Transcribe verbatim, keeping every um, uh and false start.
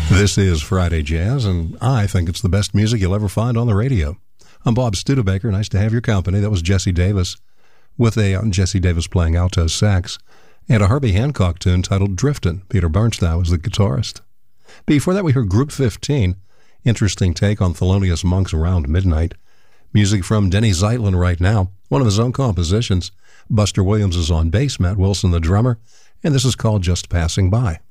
This is Friday Jazz, and I think it's the best music you'll ever find on the radio. I'm Bob Studebaker. Nice to have your company. That was Jesse Davis, with a uh, Jesse Davis playing alto sax, and a Herbie Hancock tune titled Driftin'. Peter Bernstein was the guitarist. Before that, we heard Group fifteen. Interesting take on Thelonious Monk's Around Midnight. Music from Denny Zeitlin right now, one of his own compositions. Buster Williams is on bass, Matt Wilson the drummer, and this is called Just Passing By.